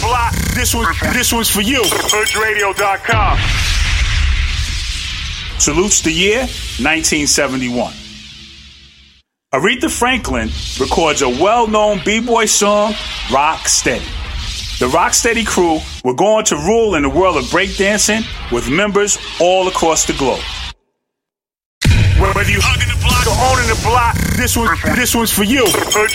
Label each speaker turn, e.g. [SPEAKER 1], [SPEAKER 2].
[SPEAKER 1] block, this one's for you. HoodRadio.com. Salutes the year 1971. Aretha Franklin records a well-known b-boy song, Rock Steady. The Rock Steady crew were going to rule in the world of breakdancing with members all across the globe. Whether you hugging the block or owning the block, this one's for you.